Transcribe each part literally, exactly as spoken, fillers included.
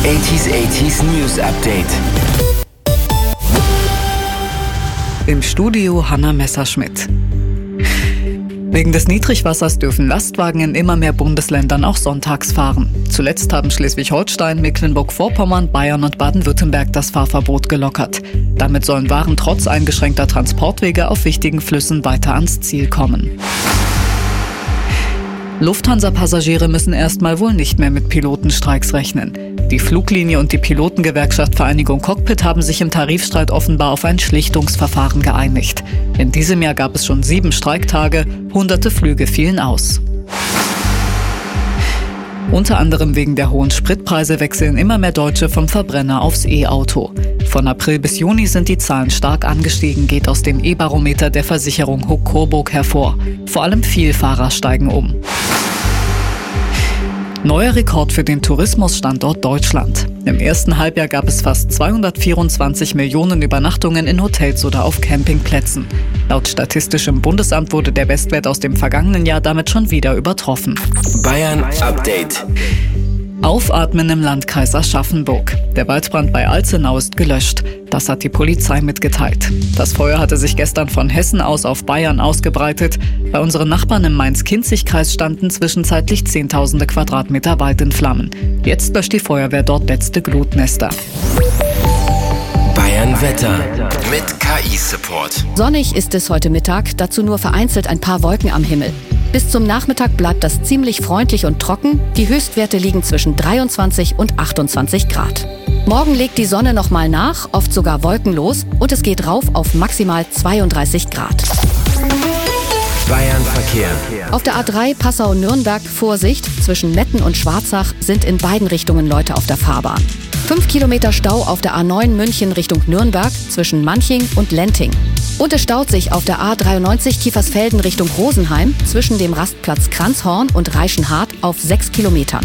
achtziger achtziger News Update. Im Studio Hanna Messerschmidt. Wegen des Niedrigwassers dürfen Lastwagen in immer mehr Bundesländern auch sonntags fahren. Zuletzt haben Schleswig-Holstein, Mecklenburg-Vorpommern, Bayern und Baden-Württemberg das Fahrverbot gelockert. Damit sollen Waren trotz eingeschränkter Transportwege auf wichtigen Flüssen weiter ans Ziel kommen. Lufthansa-Passagiere müssen erstmal wohl nicht mehr mit Pilotenstreiks rechnen. Die Fluglinie und die Pilotengewerkschaft Vereinigung Cockpit haben sich im Tarifstreit offenbar auf ein Schlichtungsverfahren geeinigt. In diesem Jahr gab es schon sieben Streiktage, hunderte Flüge fielen aus. Unter anderem wegen der hohen Spritpreise wechseln immer mehr Deutsche vom Verbrenner aufs E-Auto. Von April bis Juni sind die Zahlen stark angestiegen, geht aus dem E-Barometer der Versicherung Huck-Coburg hervor. Vor allem Vielfahrer steigen um. Neuer Rekord für den Tourismusstandort Deutschland. Im ersten Halbjahr gab es fast zweihundertvierundzwanzig Millionen Übernachtungen in Hotels oder auf Campingplätzen. Laut Statistischem Bundesamt wurde der Bestwert aus dem vergangenen Jahr damit schon wieder übertroffen. Bayern Update. Aufatmen im Landkreis Aschaffenburg. Der Waldbrand bei Alzenau ist gelöscht. Das hat die Polizei mitgeteilt. Das Feuer hatte sich gestern von Hessen aus auf Bayern ausgebreitet. Bei unseren Nachbarn im Main-Kinzig-Kreis standen zwischenzeitlich Zehntausende Quadratmeter Wald in Flammen. Jetzt löscht die Feuerwehr dort letzte Glutnester. Bayern Wetter mit K I-Support. Sonnig ist es heute Mittag, dazu nur vereinzelt ein paar Wolken am Himmel. Bis zum Nachmittag bleibt das ziemlich freundlich und trocken. Die Höchstwerte liegen zwischen dreiundzwanzig und achtundzwanzig Grad. Morgen legt die Sonne nochmal nach, oft sogar wolkenlos, und es geht rauf auf maximal zweiunddreißig Grad. Bayern Verkehr. Auf der A drei Passau-Nürnberg Vorsicht, zwischen Metten und Schwarzach sind in beiden Richtungen Leute auf der Fahrbahn. Fünf Kilometer Stau auf der A neun München Richtung Nürnberg zwischen Manching und Lenting. Und es staut sich auf der A dreiundneunzig Kiefersfelden Richtung Rosenheim zwischen dem Rastplatz Kranzhorn und Reichenhart auf sechs Kilometern.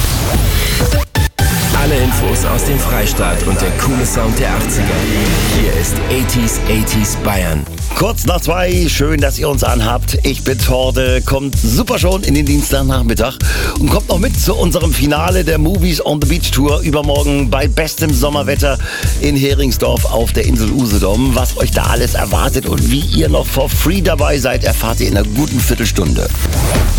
Alle Infos aus dem Freistaat und der coole Sound der achtziger. Hier ist achtziger achtziger Bayern. Kurz nach zwei, schön, dass ihr uns anhabt. Ich bin Torde, kommt super schon in den Dienstagnachmittag und kommt noch mit zu unserem Finale der Movies on the Beach Tour übermorgen bei bestem Sommerwetter in Heringsdorf auf der Insel Usedom. Was euch da alles erwartet und wie ihr noch for free dabei seid, erfahrt ihr in einer guten Viertelstunde.